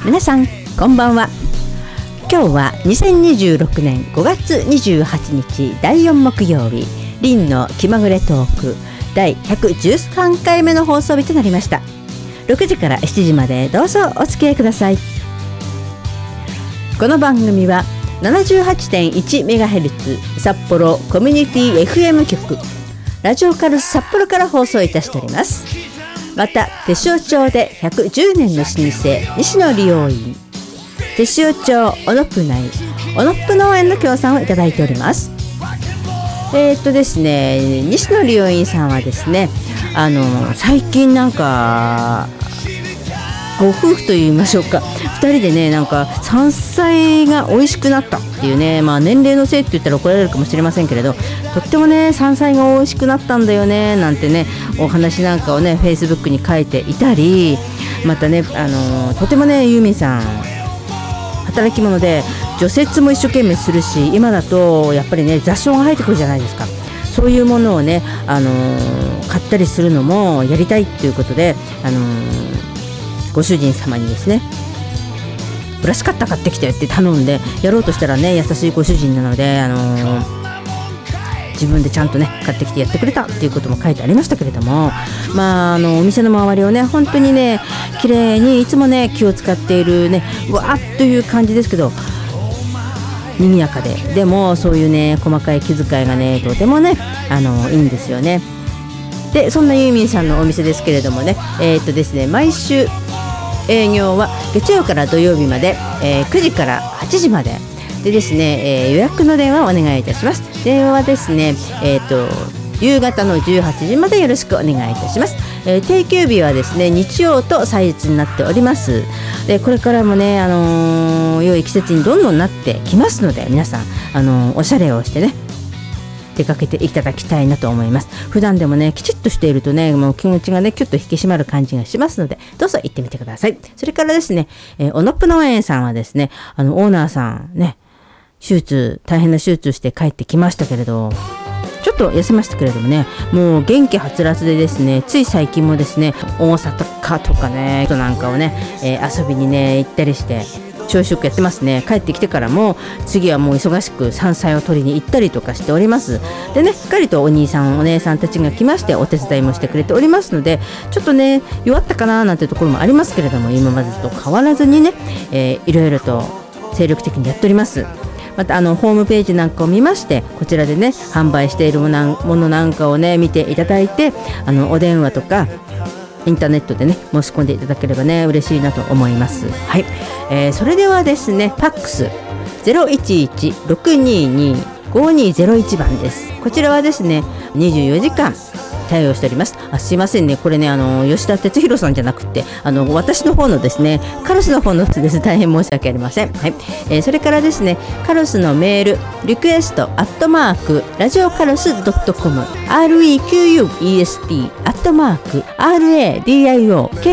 皆さんこんばんは。今日は2026年5月28日第4木曜日、リンの気まぐれトーク第113回目の放送日となりました。6時から7時までどうぞお付き合いください。この番組は 78.1MHz 札幌コミュニティ FM 局ラジオカルス札幌から放送いたしております。また手塩町で110年の老舗西野理容院、手塩町オノップ内オノップ農園の協賛をいただいております。ですね、西野理容院さんはですね、最近なんかご夫婦と言いましょうか、2人でね、なんか山菜が美味しくなったっていうね、年齢のせいって言ったら怒られるかもしれませんけれど、とってもね山菜が美味しくなったんだよねなんてね、お話なんかをね Facebook に書いていたり、またね、とてもねユーミンさん働き者で除雪も一生懸命するし、今だとやっぱりね雑草が生えてくるじゃないですか。そういうものをね、買ったりするのもやりたいっていうことで、ご主人様にですね、ブラシカッター買ってきてって頼んでやろうとしたらね、優しいご主人なので、自分でちゃんとね買ってきてやってくれたっていうことも書いてありましたけれども、お店の周りをね本当にね綺麗にいつもね気を使っているね、わーっという感じですけど、賑やかで、でもそういうね細かい気遣いがねとてもねいいんですよね。でそんなユーミンさんのお店ですけれどもね、ですね、毎週営業は月曜から土曜日まで、9時から8時まででですね、予約の電話をお願いいたします。電話はですね、夕方の18時までよろしくお願いいたします。定休日はですね日曜と祭日になっております。でこれからもね、良い季節にどんどんなってきますので、皆さんおしゃれをしてね出かけていただきたいなと思います。普段でもねきちっとしているとね、もう気持ちがねキュッと引き締まる感じがしますので、どうぞ行ってみてください。それからですね、オノップ農園さんはですね、オーナーさんね、大変な手術して帰ってきましたけれど、ちょっと痩せましたけれどもね、もう元気はつらつでですね、つい最近もですね大阪とかね人なんかをね、遊びにね行ったりして朝食やってますね。帰ってきてからも次はもう忙しく山菜を取りに行ったりとかしております。でね、しっかりとお兄さんお姉さんたちが来ましてお手伝いもしてくれておりますので、ちょっとね弱ったかななんてところもありますけれども、今までと変わらずにね、いろいろと精力的にやっております。またホームページなんかを見まして、こちらでね販売しているものなんかをね見ていただいて、お電話とかインターネットでね申し込んでいただければね嬉しいなと思います。はい、それではですね、ファックス 011-622-5201 番です。こちらはですね24時間対応しております。すいませんね、これね吉田哲弘さんじゃなくて私の方のですねカルスの方のです、大変申し訳ありません。はい、それからですね、カルスのメールリクエストラジオカルス .com request @radio